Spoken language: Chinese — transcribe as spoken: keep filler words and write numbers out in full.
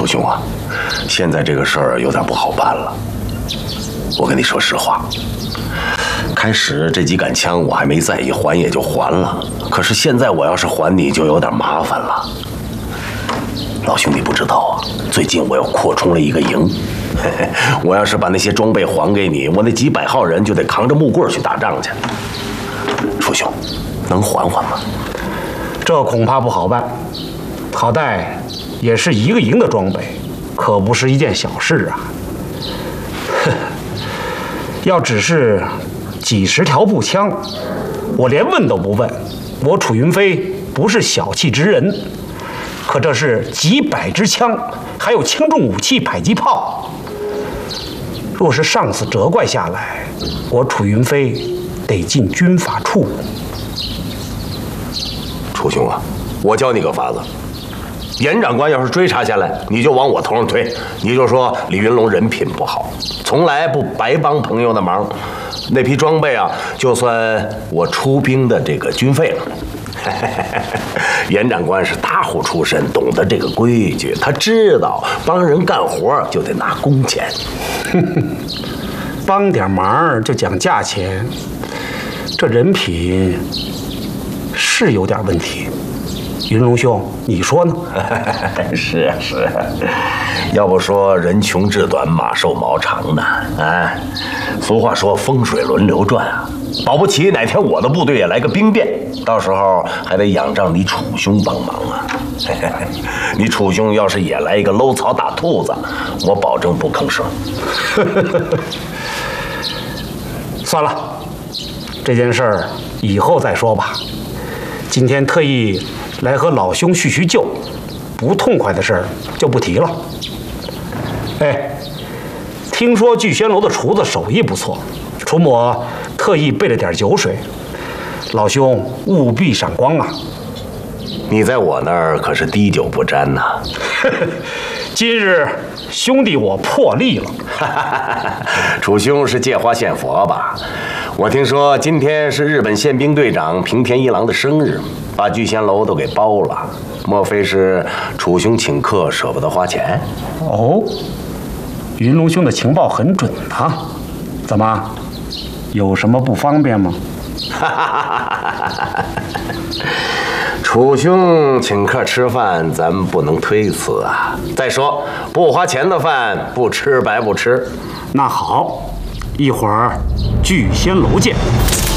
兄啊，现在这个事儿有点不好办了。我跟你说实话，开始这几杆枪我还没在意，还也就还了。可是现在我要是还你，就有点麻烦了。老兄，你不知道啊，最近我又扩充了一个营。嘿嘿，我要是把那些装备还给你，我那几百号人就得扛着木棍去打仗去。楚兄，能缓缓吗？ 这恐怕不好办。好歹也是一个营的装备，可不是一件小事啊。哼，要只是几十条步枪，我连问都不问。我楚云飞不是小气之人，可这是几百支枪，还有轻重武器、迫击炮。若是上次责怪下来，我楚云飞得进军法处。 楚兄啊，我教你个法子。严长官要是追查下来，你就往我头上推，你就说李云龙人品不好，从来不白帮朋友的忙。那批装备啊，就算我出兵的这个军费了。严长官是大户出身，懂得这个规矩，他知道帮人干活就得拿工钱。 帮点忙就讲价钱，这人品是有点问题。云龙兄，你说呢？ 是啊是啊，要不说人穷志短，马瘦毛长呢。啊，俗话说风水轮流转啊，保不齐哪天我的部队也来个兵变，到时候还得仰仗你楚兄帮忙啊。你楚兄要是也来一个搂草打兔子，我保证不吭声。 算了，这件事儿以后再说吧。今天特意来和老兄叙叙旧，不痛快的事儿就不提了。哎，听说聚轩楼的厨子手艺不错，楚某特意备了点酒水，老兄务必赏光啊！ 你在我那儿可是滴酒不沾呐。 今日兄弟我破例了。 楚兄是借花献佛吧？我听说今天是日本宪兵队长平田一郎的生日，把聚仙楼都给包了。莫非是楚兄请客舍不得花钱？ 哦，云龙兄的情报很准啊。怎么，有什么不方便吗？ 楚兄请客吃饭，咱们不能推辞啊。再说，不花钱的饭，不吃白不吃。 那好，一会儿聚仙楼见。